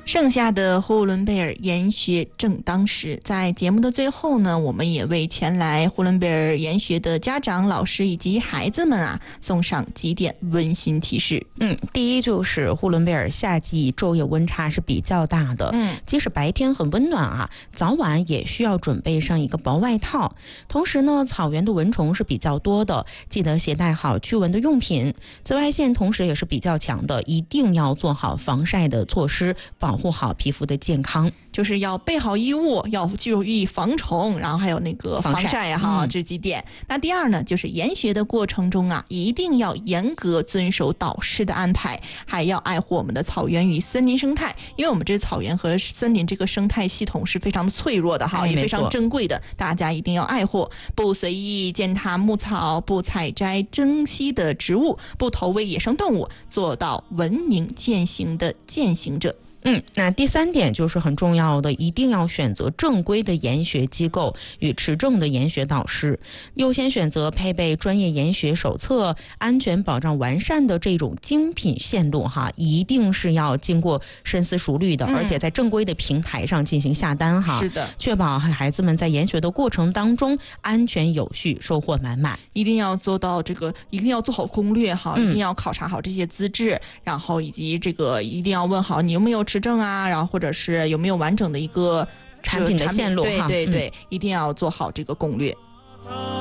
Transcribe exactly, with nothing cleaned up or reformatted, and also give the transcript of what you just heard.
盛夏的呼伦贝尔研学正当时，在节目的最后呢，我们也为前来呼伦贝尔研学的家长、老师以及孩子们啊送上几点温馨提示。 嗯，第一就是呼伦贝尔夏季昼夜温差是比较大的， 嗯， 即使白天很温暖啊，早晚也需要准备上一个薄外套。同时呢，草原的蚊虫是比较多的，记得携带好驱蚊的用品。紫外线同时也是比较强的，一定要做好防晒的措施，保护好皮肤的健康。 就是要备好衣物，要注意防虫，然后还有那个防晒哈、 嗯， 这几点。那第二呢，就是研学的过程中啊，一定要严格遵守导师的安排，还要爱护我们的草原与森林生态，因为我们这草原和森林这个生态系统是非常脆弱的哈， 哎、 也非常珍贵的，大家一定要爱护，不随意践踏牧草，不采摘珍稀的植物，不投喂野生动物，做到文明践行的践行者。 嗯，那第三点就是很重要的，一定要选择正规的研学机构与持证的研学导师，优先选择配备专业研学手册、安全保障完善的这种精品线路哈，一定是要经过深思熟虑的， 嗯、 而且在正规的平台上进行下单哈。 是的， 确保孩子们在研学的过程当中安全有序，收获满满。 一定要做到这个，一定要做好攻略哈， 嗯、 一定要考察好这些资质，然后以及这个一定要问好你有没有持证啊，然后或者是有没有完整的一个产品的线路哈， 对对对、 嗯， 一定要做好这个攻略。